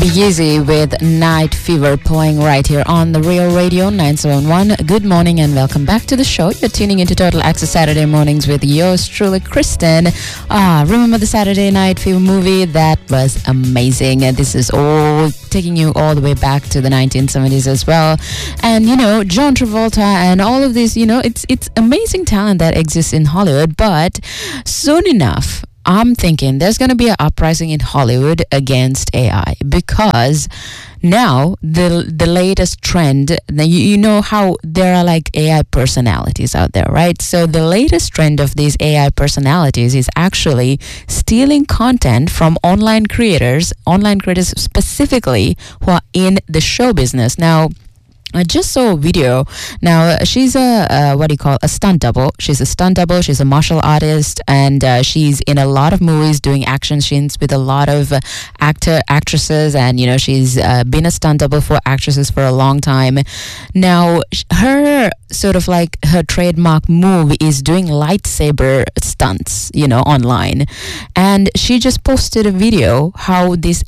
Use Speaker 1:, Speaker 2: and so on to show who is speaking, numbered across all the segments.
Speaker 1: Yeezy with Night Fever playing right here on the Real Radio 971. Good morning and welcome back to the show. You're tuning into Total Access Saturday mornings with yours truly, Kristen. Remember the Saturday Night Fever movie? That was amazing. This is all taking you all the way back to the 1970s as well. And, you know, John Travolta and all of this, you know, it's amazing talent that exists in Hollywood. But soon enough, I'm thinking there's going to be an uprising in Hollywood against AI because now the latest trend, you know how there are like AI personalities out there, right? So the latest trend of these AI personalities is actually stealing content from online creators specifically who are in the show business. Now, I just saw a video. Now, she's a stunt double. She's a stunt double. She's a martial artist, and she's in a lot of movies doing action scenes with a lot of actresses, and, you know, she's been a stunt double for actresses for a long time. Now, her sort of like her trademark move is doing lightsaber stunts, you know, online. And she just posted a video how this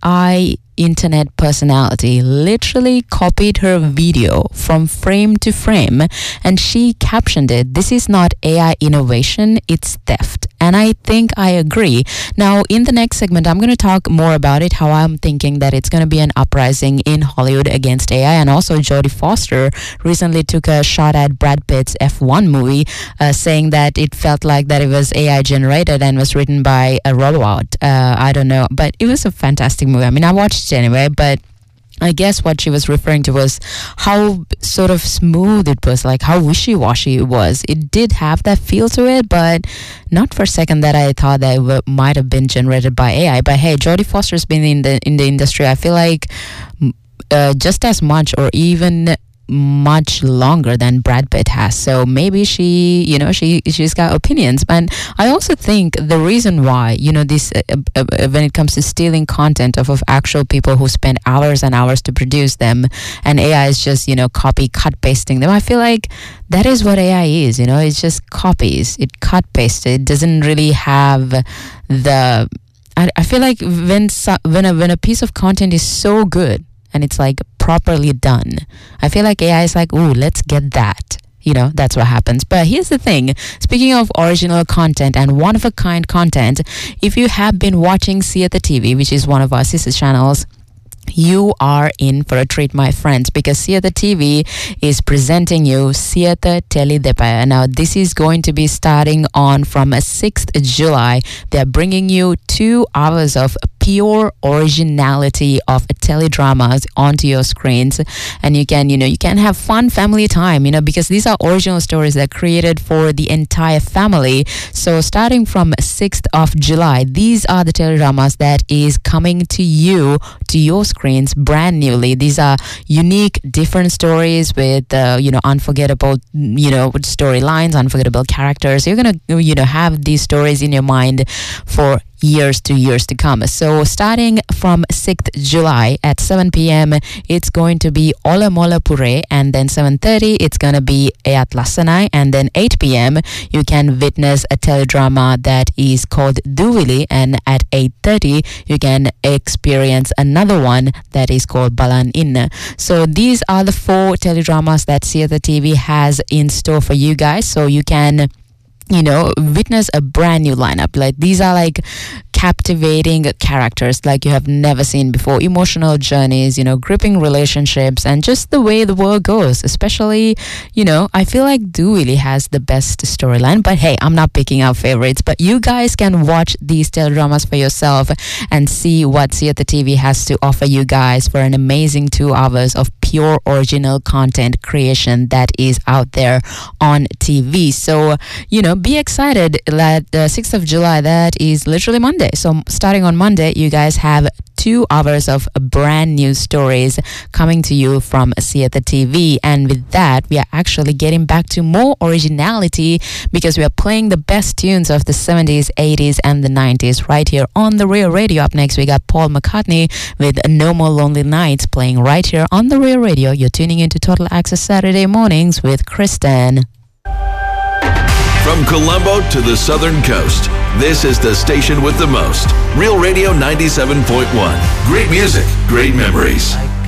Speaker 1: AI internet personality literally copied her video from frame to frame, and she captioned it, "This is not AI innovation, it's theft." And I think I agree. Now, in the next segment, I'm going to talk more about it, how I'm thinking that it's going to be an uprising in Hollywood against AI. And also, Jodie Foster recently took a shot at Brad Pitt's F1 movie, saying that it felt like that it was AI generated and was written by a robot. I don't know, but it was a fantastic movie. I mean, I watched it anyway, but I guess what she was referring to was how sort of smooth it was, like how wishy-washy it was. It did have that feel to it, but not for a second that I thought that it might have been generated by AI. But hey, Jodie Foster's been in the industry, I feel like, just as much or even much longer than Brad Pitt has. So maybe she's got opinions. And I also think the reason why, you know, this when it comes to stealing content of actual people who spend hours and hours to produce them, and AI is just, you know, cut pasting them. I feel like that is what AI is, you know, it's just copies. It cut pastes. It doesn't really have the I feel like when a piece of content is so good and it's like properly done, I feel like AI is like, ooh, let's get that. You know, that's what happens. But here's the thing. Speaking of original content and one-of-a-kind content, if you have been watching Theatre TV, which is one of our sister channels, you are in for a treat, my friends, because Theatre TV is presenting you Theatre Telidepaya. Now, this is going to be starting on from 6th July. They're bringing you 2 hours of pure originality of teledramas onto your screens, and you can have fun family time, you know, because these are original stories that are created for the entire family. So starting from 6th of July, these are the teledramas that is coming to you, to your screens brand newly. These are unique, different stories with unforgettable, storylines, unforgettable characters. You're gonna have these stories in your mind for years to come. So starting from 6th July at 7 p.m, it's going to be Ola Mola Pure, and then 7:30 it's going to be Eyat Lassanai, and then 8 p.m. you can witness a teledrama that is called Duvili, and at 8:30 you can experience another one that is called Balan Inna. So these are the 4 teledramas that Theatre TV has in store for you guys, so you can witness a brand new lineup. Like, these are like captivating characters like you have never seen before, emotional journeys, gripping relationships, and just the way the world goes. Especially, I feel like Do really has the best storyline, but hey, I'm not picking out favorites, but you guys can watch these teledramas for yourself and see what Theatre TV has to offer you guys for an amazing 2 hours of pure original content creation that is out there on TV. So, be excited that 6th of July, that is literally Monday. So starting on Monday, you guys have 2 hours of brand new stories coming to you from Theatre TV. And with that, we are actually getting back to more originality, because we are playing the best tunes of the 70s, 80s, and the 90s right here on the Real Radio. Up next, we got Paul McCartney with No More Lonely Nights playing right here on the Real Radio. You're tuning into Total Access Saturday mornings with Kristen.
Speaker 2: From Colombo to the Southern Coast, This is the station with the most. Real Radio 97.1. Great music, great memories.